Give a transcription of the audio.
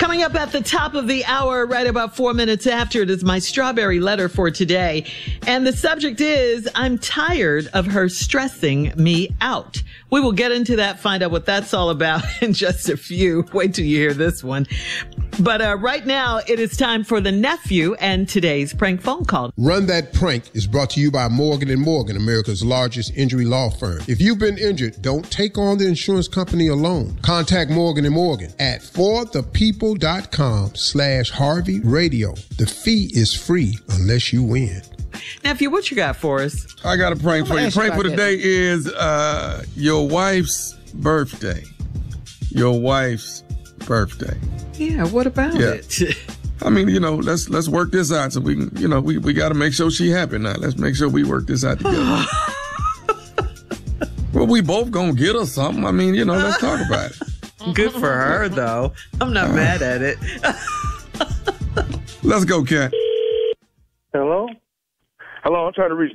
Coming up at the top of the hour, right about 4 minutes after, it is my strawberry letter for today. And the subject is, I'm tired of her stressing me out. We will get into that, find out what that's all about in just a few. Wait till you hear this one. But right now, it is time for the nephew and today's prank phone call. Run That Prank is brought to you by Morgan & Morgan, America's largest injury law firm. If you've been injured, don't take on the insurance company alone. Contact Morgan & Morgan at forthepeople.com/Harvey Radio. The fee is free unless you win. Nephew, what you got for us? I got a prank for you. Prank for today is your wife's birthday. Your wife's birthday. Yeah, what about it? I mean, let's work this out so we can, we got to make sure she happy now. Let's make sure we work this out together. Well, we both gonna get her something. I mean, let's talk about it. Good for her, though. I'm not mad at it. Let's go, Kat. Hello? Hello, I'm trying to reach